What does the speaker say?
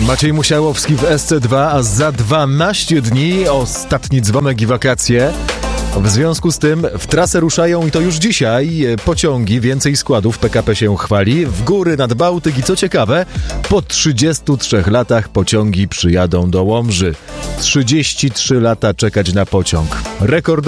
Maciej Musiałowski w SC2, a za 12 dni ostatni dzwonek i wakacje. W związku z tym w trasę ruszają, i to już dzisiaj, pociągi. Więcej składów, PKP się chwali. W góry nad Bałtyk i co ciekawe, po 33 latach pociągi przyjadą do Łomży. 33 lata czekać na pociąg. Rekord